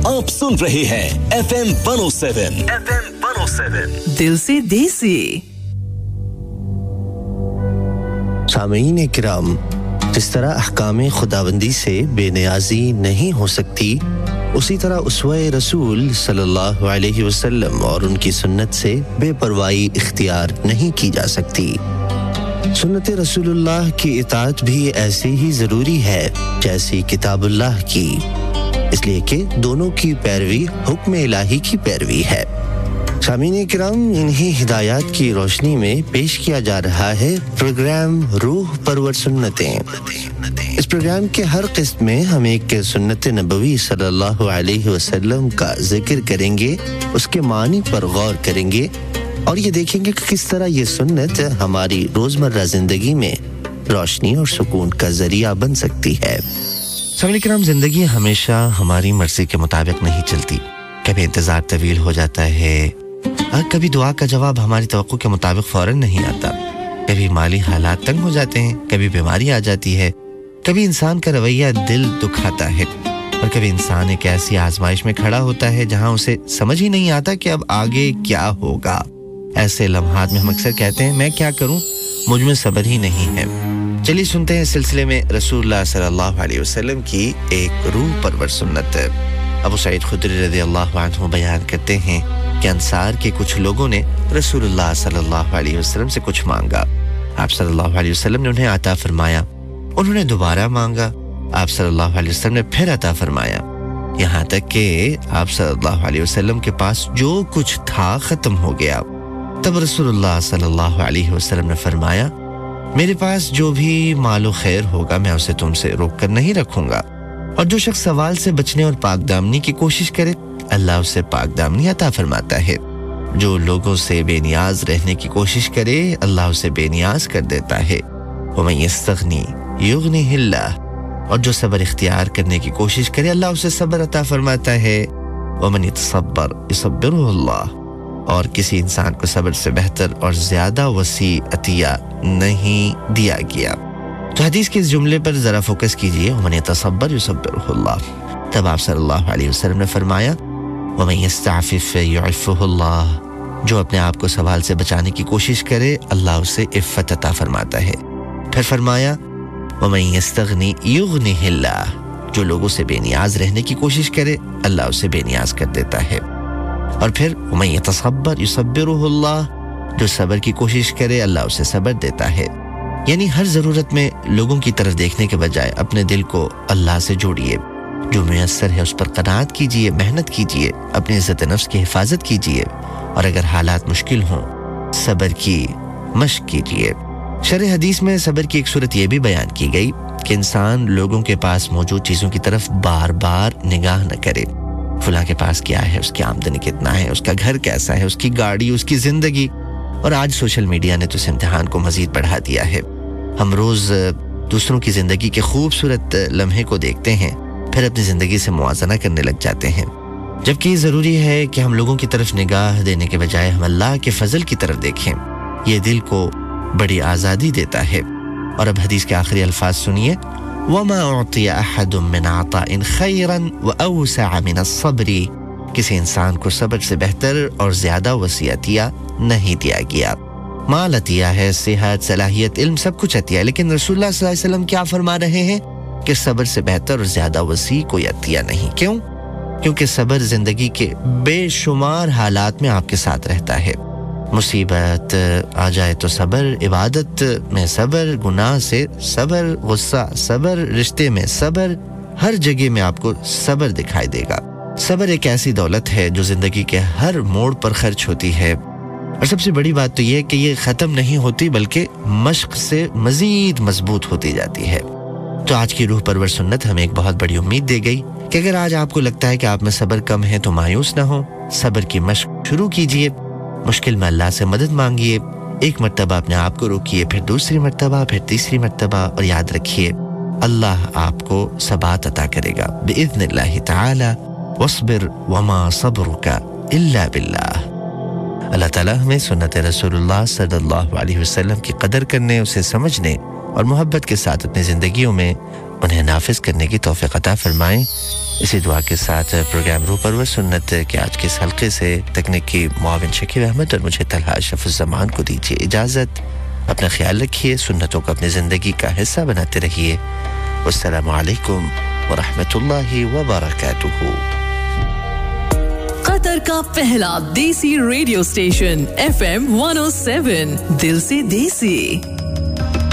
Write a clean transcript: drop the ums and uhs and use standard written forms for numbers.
आप सुन रहे हैं FM 107 दिल से देसी। सामीन इकराम, जिस तरह अहकाम खुदाबंदी से बेनियाजी नहीं हो सकती, उसी तरह उसवे रसूल सल्लल्लाहु अलैहि वसल्लम और उनकी सुन्नत से बेपरवाही इख्तियार नहीं की जा सकती। सुन्नत रसूलुल्लाह की इताअत भी ऐसे ही ज़रूरी है जैसी किताबुल्लाह की, इसलिए कि दोनों की पैरवी हुक्म इलाही की पैरवी है। सामीन किराम, इन्हीं हिदायत की रोशनी में पेश किया जा रहा है प्रोग्राम रूह परवर सुन्नतें। इस प्रोग्राम के हर किस्म में हम एक सुन्नत नबवी सल्लल्लाहु अलैहि वसल्लम का जिक्र करेंगे, उसके मानी पर गौर करेंगे और ये देखेंगे कि किस तरह ये सुन्नत हमारी रोजमर्रा जिंदगी में रोशनी और सुकून का जरिया बन सकती है। सामीन किराम, जिंदगी हमेशा हमारी मर्जी के मुताबिक नहीं चलती। कभी इंतजार तवील हो जाता है, कभी दुआ का जवाब हमारी तवक्को के मुताबिक फौरन नहीं आता, कभी माली हालात तंग हो जाते हैं, कभी बीमारी आ जाती है, कभी इंसान का रवैया दिल दुखाता है और कभी इंसान एक ऐसी आजमाइश में खड़ा होता है जहां उसे समझ ही नहीं आता कि अब आगे क्या होगा। ऐसे लम्हात में हम अक्सर कहते हैं, मैं क्या करूं, मुझ में सब्र ही नहीं है। चलिए सुनते हैं इस सिलसिले में रसूलुल्लाह सल्लल्लाहु अलैहि वसल्लम की एक रूह परवर सुन्नत। अबू सईद खुदरी रज़ियल्लाहु अन्हु बयान करते हैं कि अंसार के कुछ लोगों ने रसूलुल्लाह सल्लल्लाहु अलैहि वसल्लम से कुछ मांगा। आप सल्लल्लाहु अलैहि वसल्लम ने उन्हें अता फरमाया। उन्होंने दोबारा मांगा, आप सल्लल्लाहु अलैहि वसल्लम ने फिर अता फरमाया, यहाँ तक कि आप सल्लल्लाहु अलैहि वसल्लम के पास जो कुछ था खत्म हो गया। तब रसूलुल्लाह सल्लल्लाहु अलैहि वसल्लम ने फरमाया, मेरे पास जो भी मालो खैर होगा मैं उसे तुमसे रोक कर नहीं रखूंगा, और जो शख्स सवाल से बचने और पाकदामनी की कोशिश करे अल्लाह उसे पाकदामनी अता फरमाता है। जो लोगों से बेनियाज रहने की कोशिश करे अल्लाह उसे बेनियाज कर देता है। वमन यस्तगनी युगनिहिल्लाह, और जो सब्र इख्तियार करने की कोशिश करे अल्लाह उसे सब्र अता फरमाता है। वमन यतसब्बर युसब्बिरुहुल्लाह, और किसी इंसान को सब्र से बेहतर और ज्यादा वसी अतिया नहीं दिया गया। तो हदीस के इस जुमले पर जरा फोकस कीजिए, वमन यतसब्बर युसब्बिरुहुल्लाह। तब आप सल्लल्लाहु अलैहि वसल्लम ने फरमाया, वमन यस्तअफिफ युअफ्फुहुल्लाह, जो अपने आप को सवाल से बचाने की कोशिश करे अल्लाह उसे इफ़्फ़त अता फरमाता है। फिर फरमाया, वमन यस्तगनी युगनिहिल्लाह, जो लोगों से बेनियाज रहने की कोशिश करे अल्लाह उसे बेनियाज कर देता है। और फिर वमन यतसब्बर युसब्बिरुहुल्लाह, जो सब्र की कोशिश करे अल्लाह उसे सब्र देता है। यानी हर जरूरत में लोगों की तरफ देखने के बजाय अपने दिल को अल्लाह से जोड़िए, जो मुयस्सर है उस पर क़नाअत कीजिए, मेहनत कीजिए, अपनी इज्जत नफ्स की हिफाजत कीजिए, और अगर हालात मुश्किल हों सब्र की मश्क कीजिए। शरह हदीस में सब्र की एक सूरत ये भी बयान की गई कि इंसान लोगों के पास मौजूद चीज़ों की तरफ बार बार निगाह न करे। फुला के पास क्या है, उसकी आमदनी कितना है, उसका घर कैसा है, उसकी गाड़ी, उसकी जिंदगी। और आज सोशल मीडिया ने तो इस इम्तिहान को मजीद बढ़ा दिया है। हम रोज दूसरों की जिंदगी के खूबसूरत लम्हे को देखते हैं, फिर अपनी जिंदगी से मुआजना करने लग जाते हैं, जबकि ये जरूरी है कि हम लोगों की तरफ निगाह देने के बजाय हम अल्लाह के फजल की तरफ देखें। ये दिल को बड़ी आज़ादी देता है। और अब हदीस के आखिरी अल्फाज सुनिए, वमा उतिया अहदुम मिन अताइन खैरन व अवसअ मिन अस्सब्री, किसी इंसान को सब्र से बेहतर और ज्यादा वसी अतिया नहीं दिया गया। माल अतिया है, सेहत, सलाहियत, इल्म, सब कुछ अतिया है, लेकिन रसूलुल्लाह सल्लल्लाहु अलैहि वसल्लम क्या फरमा रहे हैं कि सब्र से बेहतर और ज्यादा वसी कोई अतिया नहीं। क्यों? क्योंकि सब्र जिंदगी के बेशुमार हालात में आपके साथ रहता है। मुसीबत आ जाए तो सब्र, इबादत में सब्र, गुनाह से सब्र, गुस्सा सब्र, रिश्ते में सब्र, हर जगह में आपको सब्र दिखाई देगा। सब्र एक ऐसी दौलत है जो जिंदगी के हर मोड़ पर खर्च होती है, और सबसे बड़ी बात तो यह है कि ये खत्म नहीं होती बल्कि मश्क से मजीद मजबूत होती जाती है। तो आज की रूह परवर सुन्नत हमें एक बहुत बड़ी उम्मीद दे गई कि अगर आज आपको लगता है कि आप में सब्र कम है तो मायूस ना हो, सब्र की मश्क शुरू कीजिए, मुश्किल में अल्लाह से मदद मांगिए, एक मर्तबा अपने आप को रोकिए, फिर दूसरी मर्तबा, फिर तीसरी मर्तबा, और याद रखिए अल्लाह आपको सबात अता करेगा बिइज़्निल्लाहि ताला। वस्बिर वमा सब्रुका इल्ला बिल्लाह। अल्लाह ताला हमें सुन्नत रसूलुल्लाह सल्लल्लाहु अलैहि वसल्लम की कदर करने, उसे समझने और मोहब्बत के साथ अपनी जिंदगियों में انہیں نافذ کرنے کی توفیق عطا فرمائیں. اسی دعا کے ساتھ پروگرام روپرو سنت کے آج کے اس حلقے سے تکنیکی معاون شکیب احمد اور مجھے طلحہ اشرف الزمان کو دیجیے اجازت. اپنا خیال رکھیے, سنتوں کو اپنی زندگی کا حصہ بناتے رہیے. والسلام علیکم ورحمۃ اللہ وبرکاتہ. قطر کا پہلا دیسی ریڈیو اسٹیشن FM 107 دل سے دیسی.